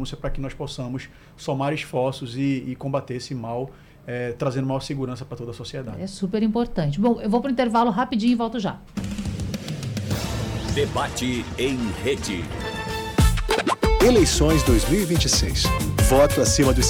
denúncia para que nós possamos somar esforços e combater esse mal, trazendo maior segurança para toda a sociedade. É super importante. Bom, eu vou para o intervalo rapidinho e volto já. Debate em rede. Eleições 2026. Voto acima dos